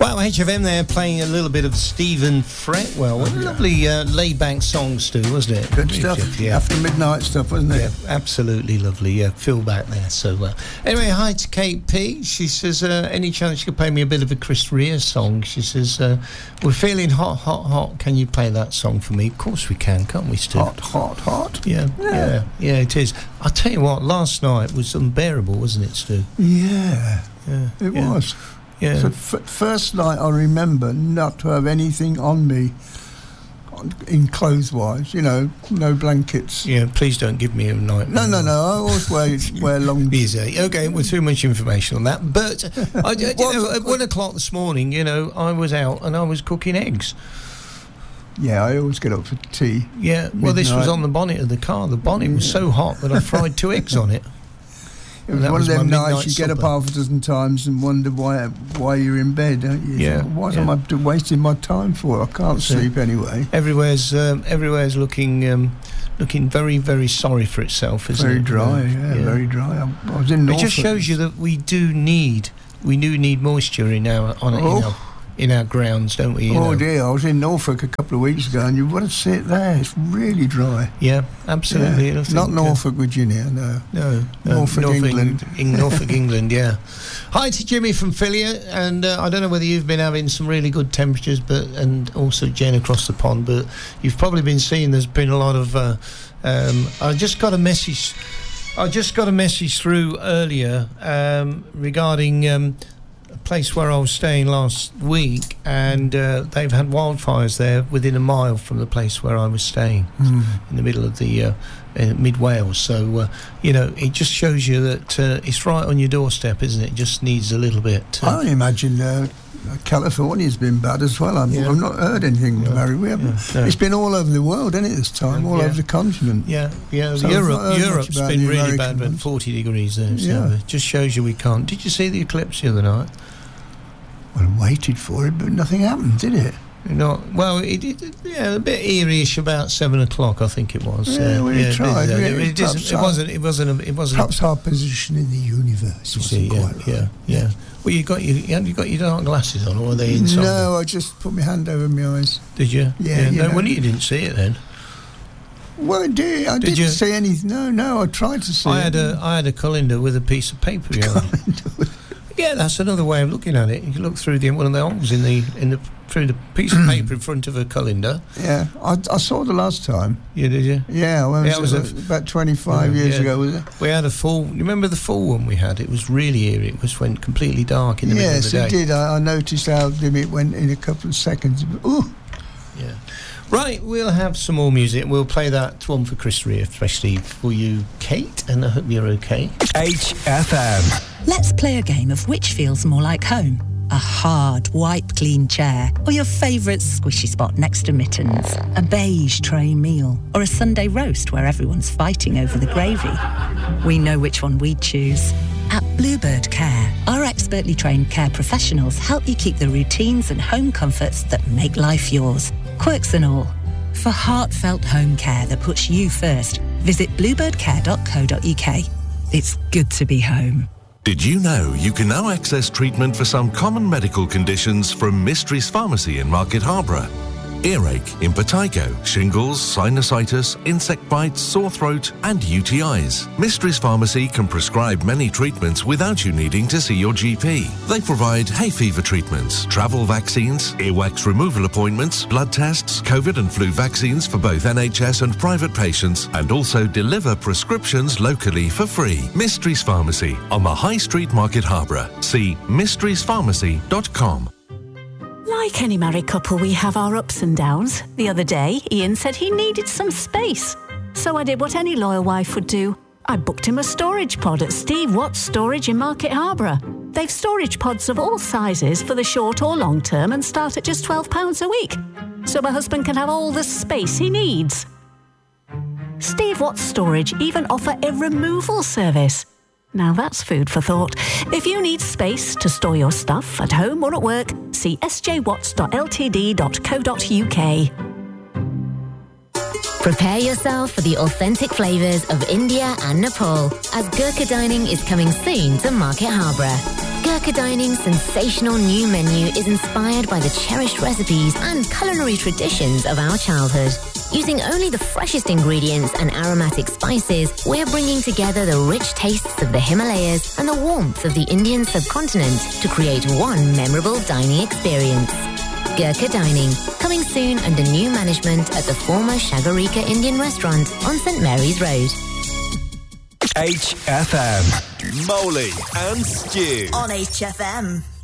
Right, well, HFM there playing a little bit of Stephen Fretwell. What a lovely laid-back song, Stu, wasn't it? Good stuff. Yeah. After midnight stuff, wasn't it? Yeah, absolutely lovely. Yeah, feel back there. So, anyway, hi to Kate P. She says, any chance you could play me a bit of a Chris Rea song? She says, we're feeling hot, hot, hot. Can you play that song for me? Of course we can, can't we, Stu? Hot, hot, hot. Yeah, it is. I'll tell you what, last night was unbearable, wasn't it, Stu? Yeah, it was. Yeah. So first night I remember not to have anything on me, in clothes-wise, no blankets. Yeah, please don't give me a night. No, I always wear long... Easy. Okay, well, too much information on that. But, at 1 o'clock this morning, I was out and I was cooking eggs. Yeah, I always get up for tea. Yeah, well, this was on the bonnet of the car. The bonnet was so hot that I fried 2 eggs on it. It was one of them nights you get up half a dozen times and wonder why you're in bed, don't you? Yeah. What am I wasting my time for? I can't sleep anyway. Everywhere's looking very, very sorry for itself, isn't it? Very dry, very dry. I was in Norfolk. It just shows you that we do need moisture in our grounds, don't we? Dear, I was in Norfolk a couple of weeks ago and you want to sit there, it's really dry. Yeah, absolutely. Yeah. Not Norfolk, Virginia, no. Norfolk, England. Norfolk, England, yeah. Hi to Jimmy from Philia, and I don't know whether you've been having some really good temperatures, and also Jen across the pond, but you've probably been seeing there's been a lot of... I just got a message through earlier regarding... place where I was staying last week, and they've had wildfires there within a mile from the place where I was staying, in the middle of the mid Wales. So it just shows you that it's right on your doorstep, isn't it? It just needs a little bit. I imagine California's been bad as well. I've not heard anything, Mary. We haven't. No. It's been all over the world, hasn't it? This time, all over the continent. Yeah. So Europe's been really bad, at 40 degrees there. So it just shows you we can't. Did you see the eclipse the other night? Well, I waited for it, but nothing happened, did it? It did. Yeah, a bit eerie-ish about 7 o'clock, I think it was. Yeah, we tried. It wasn't. Perhaps our position in the universe wasn't quite right. Yeah. Well, you got your dark glasses on, or were they inside? No, I just put my hand over my eyes. Did you? Yeah. Well, you didn't see it then. Well, I didn't see anything. No, I tried to see. I had a colander with a piece of paper. Yeah, that's another way of looking at it. You can look through one of the holes through the piece of paper in front of a colander. Yeah, I saw the last time. Yeah, did you? Yeah, well, it was about 25 years ago, was it? We had a full... Remember the full one we had? It was really eerie. It just went completely dark in the middle of the day. Yes, it did. I noticed how dim it went in a couple of seconds. Ooh! Yeah. Right, we'll have some more music. We'll play that one for Chris Rea, especially for you, Kate, and I hope you're okay. HFM. Let's play a game of which feels more like home. A hard, wipe-clean chair, or your favourite squishy spot next to mittens. A beige tray meal, or a Sunday roast where everyone's fighting over the gravy. We know which one we'd choose. At Bluebird Care, our expertly trained care professionals help you keep the routines and home comforts that make life yours. Quirks and all. For heartfelt home care that puts you first, visit bluebirdcare.co.uk. It's good to be home. Did you know you can now access treatment for some common medical conditions from Mysteries Pharmacy in Market Harborough? Earache, impetigo, shingles, sinusitis, insect bites, sore throat and UTIs. Mysteries Pharmacy can prescribe many treatments without you needing to see your GP. They provide hay fever treatments, travel vaccines, earwax removal appointments, blood tests, COVID and flu vaccines for both NHS and private patients, and also deliver prescriptions locally for free. Mysteries Pharmacy on the High Street, Market Harborough. See mysteriespharmacy.com. Like any married couple, we have our ups and downs. The other day, Ian said he needed some space. So I did what any loyal wife would do. I booked him a storage pod at Steve Watts Storage in Market Harborough. They've storage pods of all sizes for the short or long term and start at just £12 a week. So my husband can have all the space he needs. Steve Watts Storage even offer a removal service. Now that's food for thought. If you need space to store your stuff at home or at work, see sjwatts.ltd.co.uk. Prepare yourself for the authentic flavours of India and Nepal, as Gurkha Dining is coming soon to Market Harborough. Gurkha Dining's sensational new menu is inspired by the cherished recipes and culinary traditions of our childhood. Using only the freshest ingredients and aromatic spices, we're bringing together the rich tastes of the Himalayas and the warmth of the Indian subcontinent to create one memorable dining experience. Gurkha Dining, coming soon under new management at the former Shagarika Indian restaurant on St Mary's Road. HFM. Molly and Stu. On HFM.